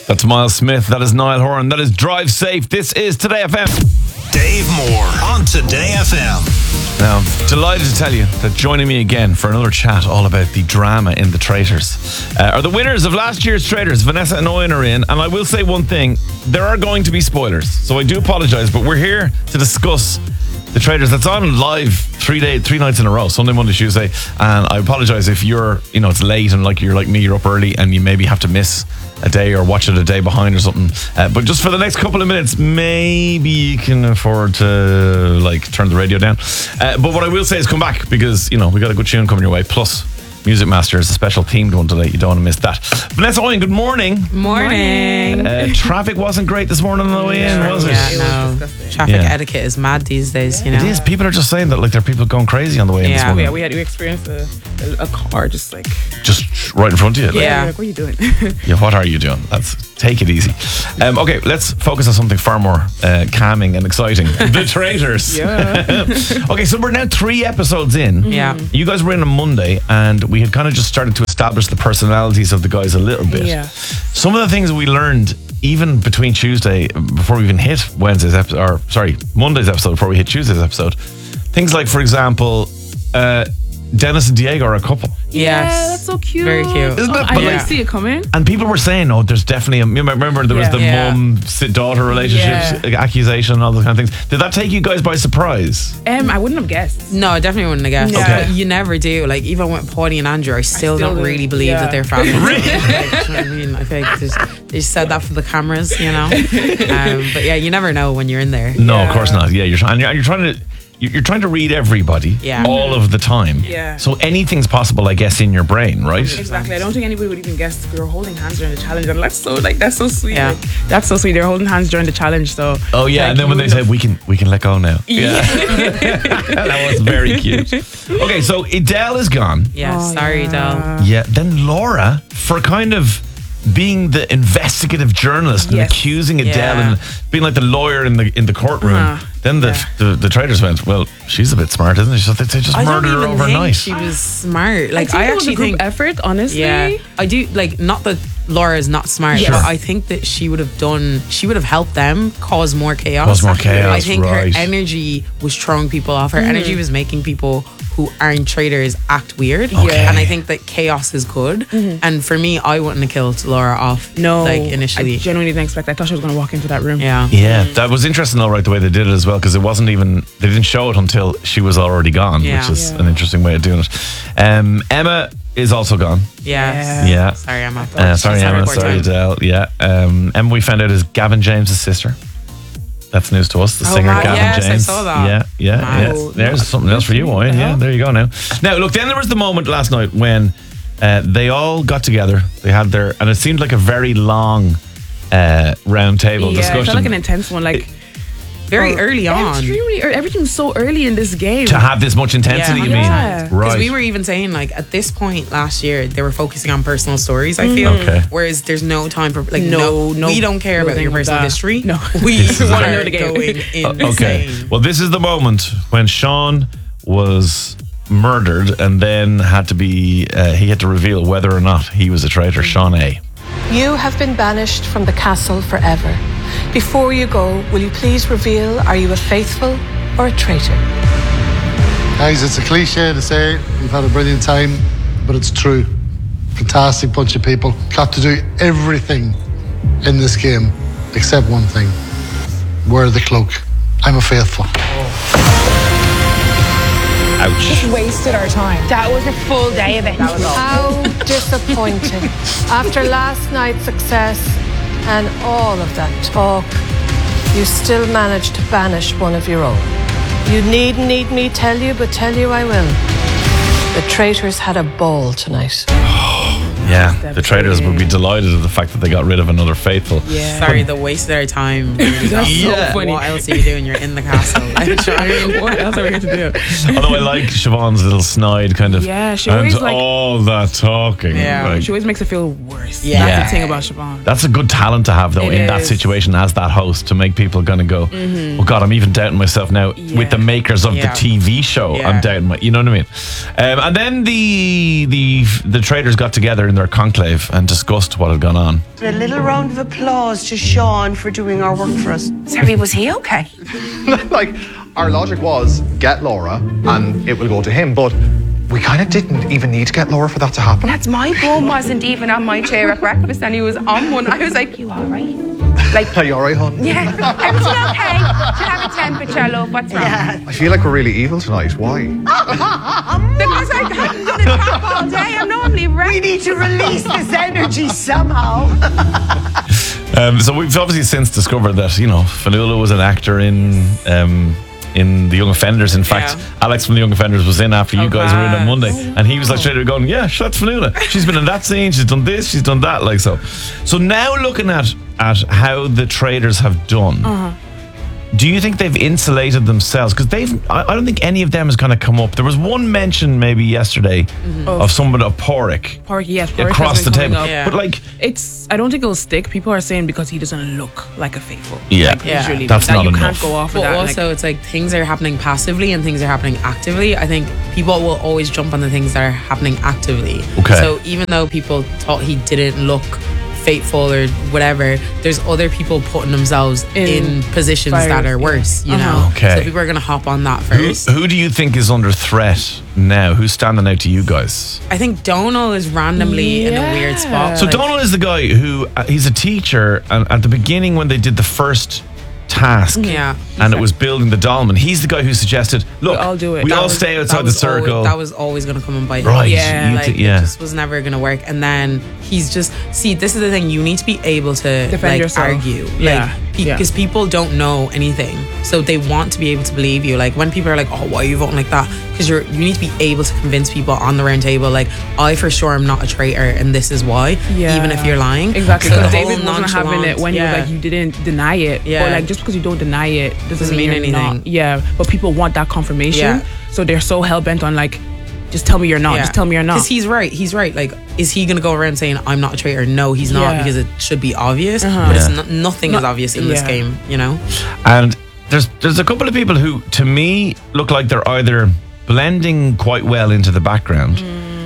That's Miles Smith. That is Niall Horan. That is Drive Safe. This is Today FM. Dave Moore on Today FM. Now, delighted to tell you that joining me again for another chat all about the drama in The Traitors are the winners of last year's Traitors. Vanessa and Owen are in, and I will say one thing. There are going to be spoilers, so I do apologise, but we're here to discuss The Traitors. That's on live 3 nights in a row, Sunday, Monday, Tuesday, and I apologise if you're, it's late and like you're like me, you're up early and you maybe have to miss a day or watch it a day behind or something, but just for the next couple of minutes maybe you can afford to turn the radio down, but what I will say is come back, because we got a good tune coming your way, plus Music Masters, a special themed one today. You don't want to miss that. Vanessa Owen, good morning. Morning. Traffic wasn't great this morning on the way in, was it? Yeah, no. Traffic etiquette is mad these days, It is. People are just saying that there are people going crazy on the way in this morning. Yeah, we experienced a car just right in front of you. what are you doing? Yeah, what are you doing? Take it easy. Okay, let's focus on something far more calming and exciting. The Traitors. Yeah. Okay, so we're now 3 episodes in. Yeah. You guys were in on Monday, and we had kind of just started to establish the personalities of the guys a little bit. Yeah. Some of the things we learned even between Tuesday, before we even hit Monday's episode, before we hit Tuesday's episode. Things like, for example, Dennis and Diego are a couple. Yeah, that's so cute. Very cute. Isn't it? I didn't see it coming. And people were saying, there's definitely remember there was the mum-daughter relationships, accusation and all those kind of things. Did that take you guys by surprise? I wouldn't have guessed. No, I definitely wouldn't have guessed. Yeah. But you never do. Even with Paulie and Andrew, I still don't really believe that they're family. Really? I think they just said that for the cameras, But yeah, you never know when you're in there. No, of course not. Yeah, you're trying to read everybody all of the time. Yeah. So anything's possible, I guess, in your brain, right? Exactly. I don't think anybody would even guess if we were holding hands during the challenge. And that's so sweet. Yeah. That's so sweet. They're holding hands during the challenge. So. Oh yeah, and then when they said we can let go now. Yeah. That was very cute. Okay, so Adele is gone. Yeah, sorry, Del. Yeah. Then Laura, for kind of being the investigative journalist and accusing Adele and being like the lawyer in the courtroom. Then the Traitors went, well, she's a bit smart, isn't she? So they just murdered her overnight. She was smart. I actually think effort, honestly. Yeah, I do. Not that Laura is not smart, but I think that she would have helped them cause more chaos. I think her energy was throwing people off. Her energy was making people who aren't traitors act weird. Okay. And I think that chaos is good. And for me, I wouldn't have killed Laura off. No, initially. I genuinely didn't expect. I thought she was going to walk into that room. Yeah. That was interesting, all right, the way they did it as well, because it wasn't even, they didn't show it until she was already gone, which is an interesting way of doing it. Emma is also gone. Yeah. Sorry, Emma. Sorry, Emma. Sorry, Adele. Yeah. Emma, we found out, is Gavin James' sister. That's news to us. The singer Gavin James. I saw that. Yeah. There's something else for you, Owen. Yeah, there you go now. Now, look, then there was the moment last night when they all got together. They had and it seemed like a very long round table discussion. It felt like an intense one. Very early on. Extremely early. Everything's so early in this game. To have this much intensity, you mean? Yeah. Right. Because we were even saying, at this point last year, they were focusing on personal stories, I feel. Okay. Whereas there's no time for, no, we don't care about your personal history. No. We want to know are the game. going insane. Okay. Well, this is the moment when Sean was murdered and then he had to reveal whether or not he was a traitor. Sean A. You have been banished from the castle forever. Before you go, will you please reveal, are you a faithful or a traitor? Guys, it's a cliche to say we've had a brilliant time, but it's true. Fantastic bunch of people. Got to do everything in this game except one thing. Wear the cloak. I'm a faithful. Ouch. Just wasted our time. That was a full day of it. How disappointing. After last night's success and all of that talk, you still managed to banish one of your own. You needn't need me tell you, but tell you I will. The traitors had a ball tonight. Yeah, the Traitors would be delighted at the fact that they got rid of another faithful. Yeah. Sorry, the waste of their time. Really That's so funny. What else are you doing? You're in the castle. What else are we here to do? Although I like Siobhan's little snide kind of. Yeah, she always and all that talking. Yeah. She always makes it feel worse. Yeah. That's the thing about Siobhan. That's a good talent to have, though, in that situation as that host, to make people kind of go, oh God, I'm even doubting myself now. With the makers of the TV show, I'm doubting you know what I mean? And then the Traitors got together in in their conclave and discussed what had gone on. A little round of applause to Sean for doing our work for us. Sorry, was he okay? Like, our logic was get Laura and it will go to him, but we kind of didn't even need to get Laura for that to happen. That's my bum wasn't even on my chair at breakfast and he was on one. I was like, you all right? Like, Are you all right, hon? yeah, everything okay? Should have a temperature, love. What's wrong? I feel like we're really evil tonight. Why? Because I haven't done a trap all day. I'm normally ready. We need to release this energy somehow. So we've obviously since discovered that, Fionnuala was an actor in The Young Offenders. In fact, Alex from The Young Offenders was in after you guys were in on Monday, and he was like straight away going, yeah, that's Fionnuala. She's been in that scene, she's done this, she's done that, like so. So now looking at how the traders have done, do you think they've insulated themselves? Because I don't think any of them has kind of come up. There was one mention maybe yesterday of somebody, of Porrick. Porrick, yes. Porrick across has the been table. coming up. But like, I don't think it'll stick. People are saying because he doesn't look like a faithful. Yeah. Usually That's that not you enough. can't go off of But that. also, it's like things are happening passively and things are happening actively. I think people will always jump on the things that are happening actively. Okay. So even though people thought he didn't look faithful or whatever, there's other people putting themselves in positions that are worse, you know? Okay. So people are going to hop on that first. Who do you think is under threat now? Who's standing out to you guys? I think Donal is randomly in a weird spot. So Donal is the guy who, he's a teacher, and at the beginning when they did the first task, and it was building the dolmen, he's the guy who suggested, look, I'll do it. we all stay outside the circle. That was always going to come and bite him. Right. It just was never going to work. And then he's just, this is the thing, you need to be able to defend yourself. Argue. Because people don't know anything. So they want to be able to believe you. Like when people are like, oh, why are you voting like that? Because you need to be able to convince people on the round table, like, I for sure am not a traitor and this is why, even if you're lying. Exactly. So Because the David whole wasn't having it when you're like, you didn't deny it. But like, just because you don't deny it doesn't mean anything. But people want that confirmation. So they're so hell-bent on like, just tell me you're not. Just tell me you're not. Because he's right. Like, is he going to go around saying, I'm not a traitor? No, he's not, because it should be obvious. But it's nothing is obvious in this game, you know? And there's a couple of people who, to me, look like they're either blending quite well into the background,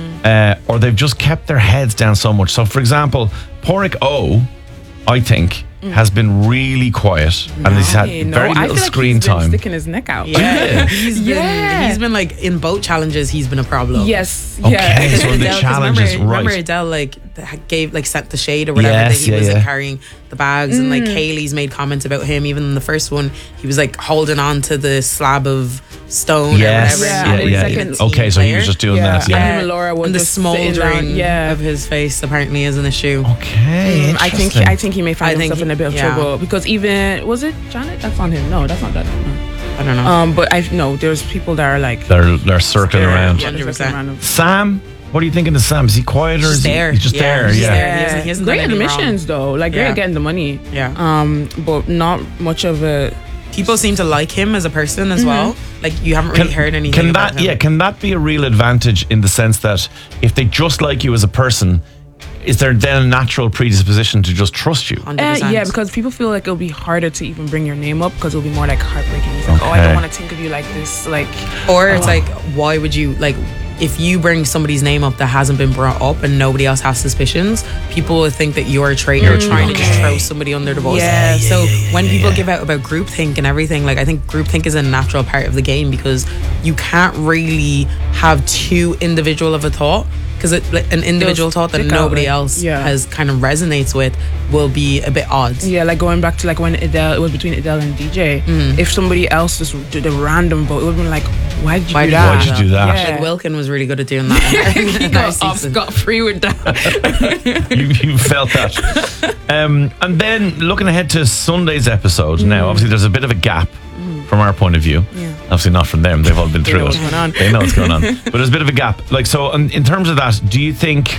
or they've just kept their heads down so much. So, for example, Porrick O, I think, has been really quiet, and he's had very little screen he's been time. Sticking his neck out. He's been like in boat challenges. He's been a problem. Yes. Okay. So the challenges, remember right? Adele sent the shade or whatever that he was carrying the bags, and like Kaylee's made comments about him. Even in the first one, he was like holding on to the slab of stone or whatever. Okay, so he was just doing that. And him and Laura were and the just sitting smouldering down, of his face apparently is an issue. Okay. I think he may find himself in a bit of trouble because even was it Janet? That's on him. No, that's not that. No. I don't know. But there's people that are like they're circling around. 100%. Sam, what are you thinking of Sam? Is he quiet or is he just there? He's there. He hasn't great done admissions though. Like great at getting the money. Yeah. But not much of a. People seem to like him as a person as well. Like you haven't really heard anything about him. Can that be a real advantage in the sense that if they just like you as a person, is there then a natural predisposition to just trust you? 100%. Because people feel like it'll be harder to even bring your name up because it'll be more like heartbreaking. It's like, I don't want to think of you like this. Like, or it's like, why would you like? If you bring somebody's name up that hasn't been brought up and nobody else has suspicions, people will think that you're a traitor trying to just throw somebody under the bus. So when people give out about groupthink and everything, like I think groupthink is a natural part of the game because you can't really have too individual of a thought. Because an individual thought that nobody else has kind of resonates with will be a bit odd. Yeah, like going back to like when Adele, it was between Adele and DJ. If somebody else just did a random vote, it would have been like, why did you do that? Why'd you do that? Yeah. Like Wilkin was really good at doing that. He got off scot-free with that. you felt that. And then looking ahead to Sunday's episode, now obviously there's a bit of a gap from our point of view. Obviously not from them, they've all been through it. They know what's going on. But there's a bit of a gap. Like, so in terms of that, do you think,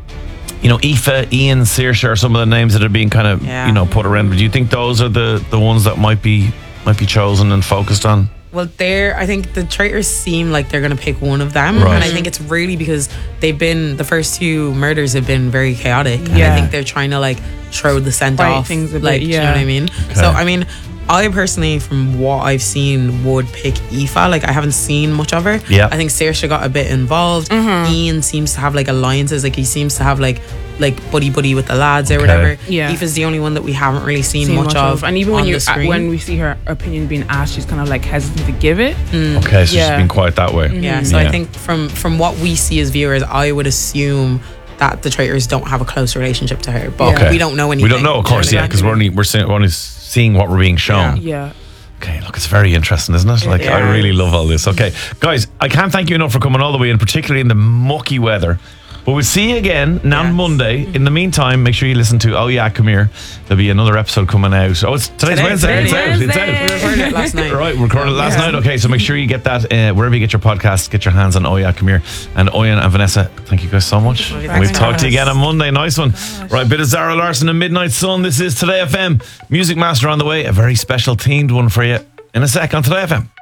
Aoife, Ian, Saoirse are some of the names that are being kind of, put around? Do you think those are the ones that might be chosen and focused on? Well, I think the traitors seem like they're going to pick one of them. Right. And I think it's really because the first two murders have been very chaotic. And I think they're trying to like throw the scent off. Things a bit, like, do you know what I mean? Okay. So, I mean, I personally, from what I've seen, would pick Aoife. Like, I haven't seen much of her. Yeah. I think Saoirse got a bit involved. Ian seems to have like alliances. Like, he seems to have like buddy with the lads or whatever. Yeah. Aoife's the only one that we haven't really seen much of. And even on when the screen. when we see her opinion being asked, she's kind of like hesitant to give it. Okay, so she's been quiet that way. Yeah, so I think from what we see as viewers, I would assume that the traitors don't have a close relationship to her, but we don't know anything. We don't know, of course, because we're only seeing what we're being shown. Yeah. Okay, look, it's very interesting, isn't it? Like, I really love all this. Okay, guys, I can't thank you enough for coming all the way in, particularly in the mucky weather. But we'll see you again on Monday. In the meantime, make sure you listen to Oh Yeah, Come Here. There'll be another episode coming out. Oh, today's Wednesday. It's out. We recorded it last night. Right, we recorded it last night. Okay, so make sure you get that wherever you get your podcasts. Get your hands on Oh Yeah, Come Here. And Owen and Vanessa, thank you guys so much. We'll talk to you again on Monday. Nice one. Right, bit of Zara Larsson and Midnight Sun. This is Today FM. Music Master on the way. A very special themed one for you in a sec on Today FM.